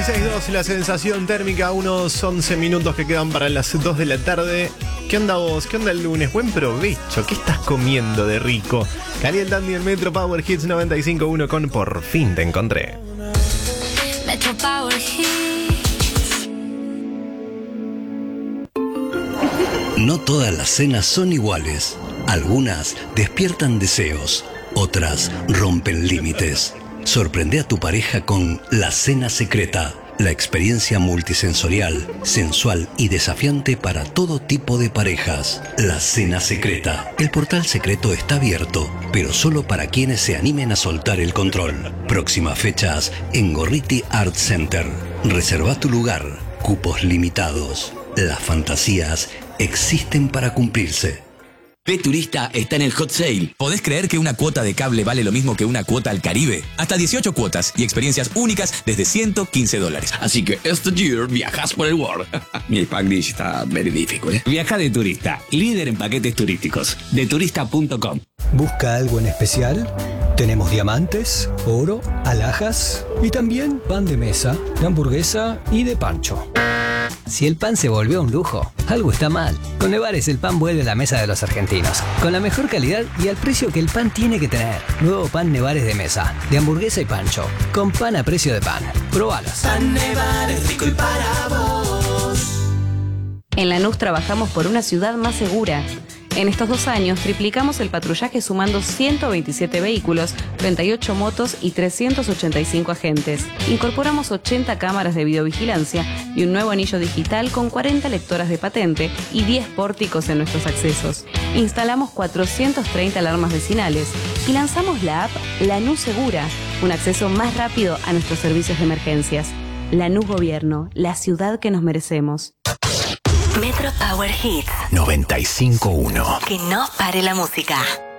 6:02, la sensación térmica, unos 11 minutos que quedan para las 2 de la tarde. ¿Qué onda vos? ¿Qué onda el lunes? Buen provecho. ¿Qué estás comiendo de rico? Cali el Dandy, el Metro Power Hits 95.1 con Por fin te encontré. Metro Power Hits. No todas las cenas son iguales. Algunas despiertan deseos, otras rompen límites. Sorprende a tu pareja con La Cena Secreta, la experiencia multisensorial, sensual y desafiante para todo tipo de parejas. La Cena Secreta. El portal secreto está abierto, pero solo para quienes se animen a soltar el control. Próximas fechas en Gorriti Art Center. Reserva tu lugar. Cupos limitados. Las fantasías existen para cumplirse. P-Turista está en el hot sale. ¿Podés creer que una cuota de cable vale lo mismo que una cuota al Caribe? Hasta 18 cuotas y experiencias únicas desde $115. Así que este year viajas por el world. Mi Spanglish está very difficult, ¿eh? Viaja de turista, líder en paquetes turísticos. Deturista.com. ¿Busca algo en especial? Tenemos diamantes, oro, alhajas y también pan de mesa, de hamburguesa y de pancho. Si el pan se volvió un lujo, algo está mal. Con Nevares el pan vuelve a la mesa de los argentinos, con la mejor calidad y al precio que el pan tiene que tener. Nuevo pan Nevares de mesa, de hamburguesa y pancho, con pan a precio de pan. Probalos. Pan Nevares, rico y para vos. En Lanús trabajamos por una ciudad más segura. En estos 2 años triplicamos el patrullaje sumando 127 vehículos, 38 motos y 385 agentes. Incorporamos 80 cámaras de videovigilancia y un nuevo anillo digital con 40 lectoras de patente y 10 pórticos en nuestros accesos. Instalamos 430 alarmas vecinales y lanzamos la app Lanús Segura, un acceso más rápido a nuestros servicios de emergencias. Lanús Gobierno, la ciudad que nos merecemos. Metro Power Hits. 95.1. Que no pare la música.